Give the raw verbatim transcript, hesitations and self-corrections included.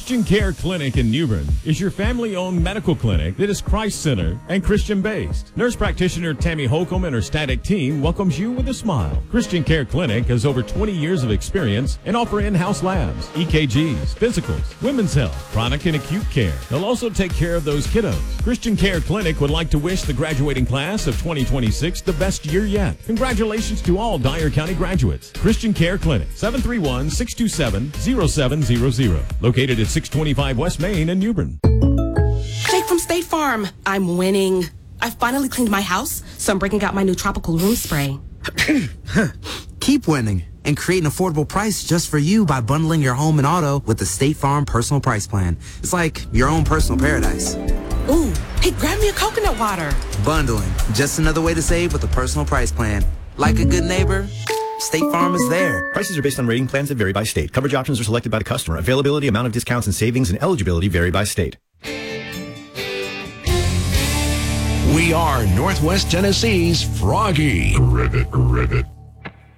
Christian Care Clinic in New Bern is your family-owned medical clinic that is Christ-centered and Christian-based. Nurse practitioner Tammy Holcomb and her static team welcomes you with a smile. Christian Care Clinic has over twenty years of experience and offer in-house labs, E K Gs, physicals, women's health, chronic and acute care. They'll also take care of those kiddos. Christian Care Clinic would like to wish the graduating class of twenty twenty-six the best year yet. Congratulations to all Dyer County graduates. Christian Care Clinic, seven three one, six two seven, zero seven zero zero. Located at six twenty-five West Main in New Bern. Jake from State Farm. I'm winning. I finally cleaned my house, so I'm breaking out my new tropical room spray. Keep winning and create an affordable price just for you by bundling your home and auto with the State Farm Personal Price Plan. It's like your own personal paradise. Ooh, hey, grab me a coconut water. Bundling, just another way to save with a personal price plan. Like a good neighbor, State Farm is there. Prices are based on rating plans that vary by state. Coverage options are selected by the customer. Availability, amount of discounts and savings, and eligibility vary by state. We are Northwest Tennessee's Froggy. Ribbit, ribbit.